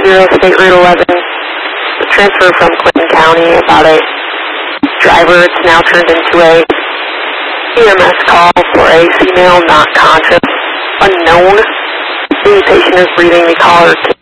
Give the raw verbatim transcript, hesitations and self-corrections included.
zero State Route eleven, transfer from Clinton County about a driver. It's now turned into a E M S call for a female not conscious, unknown. The patient is breathing. The caller